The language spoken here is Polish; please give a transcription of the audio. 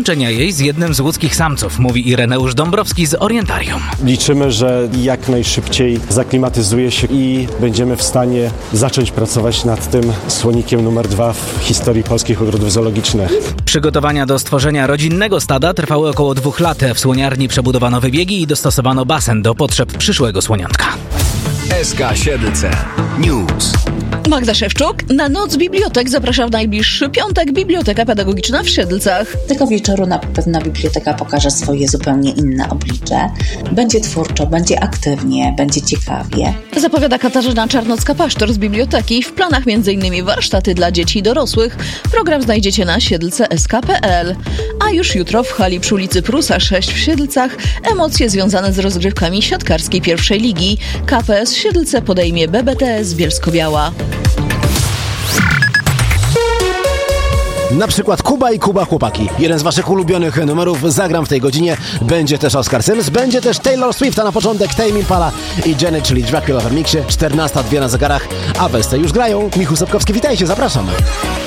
połączenia jej z jednym z łódzkich samców, mówi Ireneusz Dąbrowski z Orientarium. Liczymy, że jak najszybciej zaklimatyzuje się i będziemy w stanie zacząć pracować nad tym słonikiem numer 2 w historii polskich ogrodów zoologicznych. Przygotowania do stworzenia rodzinnego stada trwały około 2 lat. W słoniarni przebudowano wybiegi i dostosowano basen do potrzeb przyszłego słoniątka. SK Siedlce News. Magda Szewczuk na Noc Bibliotek zaprasza w najbliższy piątek Biblioteka Pedagogiczna w Siedlcach. Tego wieczoru na pewno biblioteka pokaże swoje zupełnie inne oblicze. Będzie twórczo, będzie aktywnie, będzie ciekawie. Zapowiada Katarzyna Czarnocka-Pasztor z biblioteki. W planach m.in. warsztaty dla dzieci i dorosłych. Program znajdziecie na siedlce.sk.pl. A już jutro w hali przy ulicy Prusa 6 w Siedlcach emocje związane z rozgrywkami siatkarskiej pierwszej ligi. KPS Siedlce podejmie BBTS Bielsko-Biała. Na przykład Kuba i Kuba Chłopaki. Jeden z waszych ulubionych numerów zagram w tej godzinie. Będzie też Oscar Sims, będzie też Taylor Swift, a na początek Tame Impala i Janet, czyli Dracula w remiksie. 14:02 na zegarach, a wersje już grają. Michał Sapkowski, witajcie, zapraszam.